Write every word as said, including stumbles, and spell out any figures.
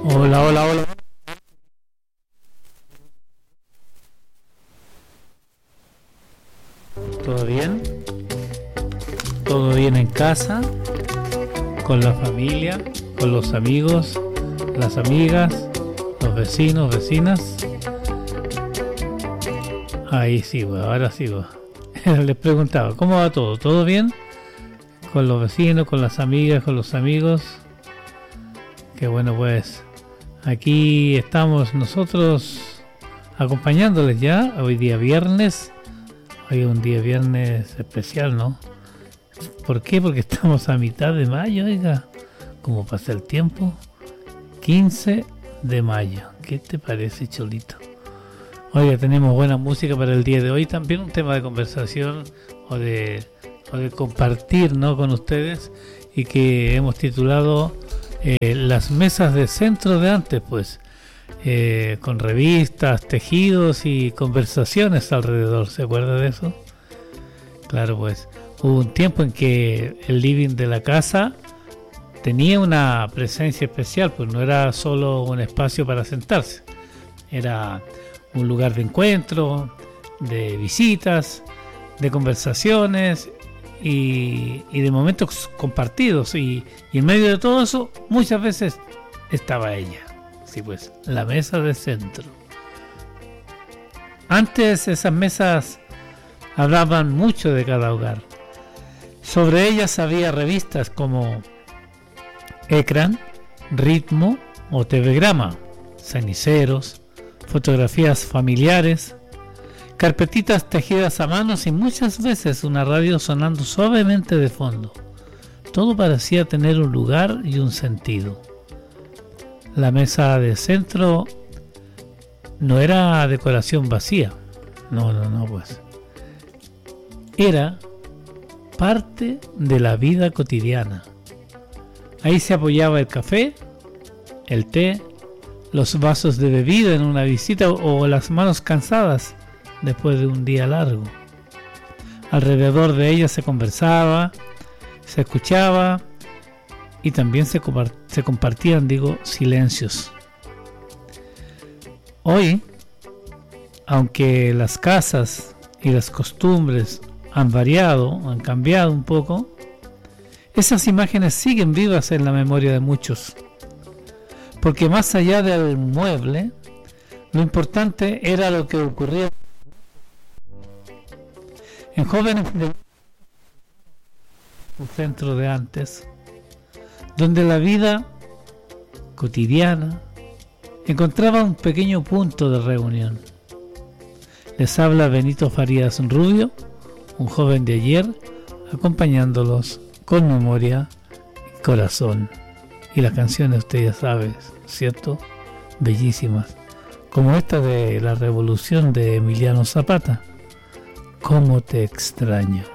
Hola, hola, hola. ¿Todo bien? ¿Todo bien en casa? ¿Con la familia? ¿Con los amigos? ¿Las amigas? ¿Los vecinos, vecinas? Ahí sigo, ahora sigo. Les preguntaba, ¿cómo va todo? ¿Todo bien? ¿Con los vecinos, con las amigas, con los amigos? Qué bueno, pues aquí estamos nosotros acompañándoles ya, hoy día viernes. Hoy es un día viernes especial, ¿no? ¿Por qué? Porque estamos a mitad de mayo, oiga. ¿Cómo pasa el tiempo? quince de mayo. ¿Qué te parece, Cholito? Oiga, tenemos buena música para el día de hoy. También un tema de conversación o de, o de compartir, ¿no?, con ustedes. Y que hemos titulado eh, Las mesas de centro de antes, pues. Eh, con revistas, tejidos y conversaciones alrededor. ¿Se acuerda de eso? Claro, pues hubo un tiempo en que el living de la casa tenía una presencia especial, pues no era solo un espacio para sentarse, era un lugar de encuentro, de visitas, de conversaciones y, y de momentos compartidos, y, y en medio de todo eso muchas veces estaba ella. Sí, pues, la mesa de centro. Antes esas mesas hablaban mucho de cada hogar. Sobre ellas había revistas como Ecran, Ritmo o Telegrama, ceniceros, fotografías familiares, carpetitas tejidas a mano y muchas veces una radio sonando suavemente de fondo. Todo parecía tener un lugar y un sentido. La mesa de centro no era decoración vacía, no, no, no, pues. Era parte de la vida cotidiana. Ahí se apoyaba el café, el té, los vasos de bebida en una visita o las manos cansadas después de un día largo. Alrededor de ella se conversaba, se escuchaba y también se, compart- se compartían, digo, silencios. Hoy, aunque las casas y las costumbres han variado, han cambiado un poco, esas imágenes siguen vivas en la memoria de muchos. Porque más allá del mueble, lo importante era lo que ocurría en jóvenes del centro de antes, donde la vida cotidiana encontraba un pequeño punto de reunión. Les habla Benito Farías Rubio, un joven de ayer, acompañándolos con memoria y corazón. Y las canciones, usted ya sabe, ¿cierto? Bellísimas, como esta de La Revolución de Emiliano Zapata. ¿Cómo te extraño?